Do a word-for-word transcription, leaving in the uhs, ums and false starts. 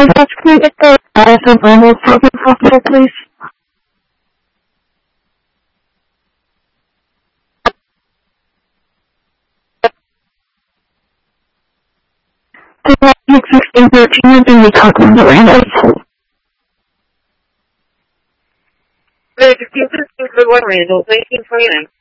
Oh, that's great. Uh, some Arnold program hospital, please. sixteen thirteen, and then we talk on the Randall. sixteen thirteen for what, Randall? Thank you for you.